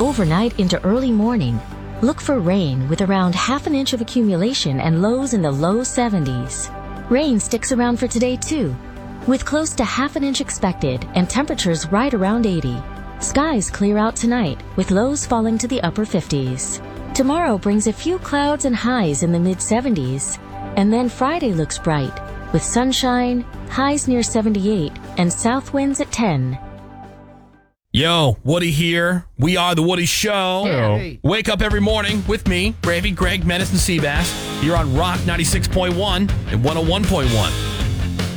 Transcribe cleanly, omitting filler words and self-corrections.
overnight into early morning. Look for rain with around half an inch of accumulation and lows in the low 70s. Rain sticks around for today too, with close to half an inch expected and temperatures right around 80. Skies clear out tonight with lows falling to the upper 50s. Tomorrow brings a few clouds and highs in the mid-70s. And then Friday looks bright with sunshine, highs near 78, and south winds at 10. Yo, Woody here. We are The Woody Show. Hey. Wake up every morning with me, Gravy, Greg, Menace, and Seabass. You're on Rock 96.1 and 101.1.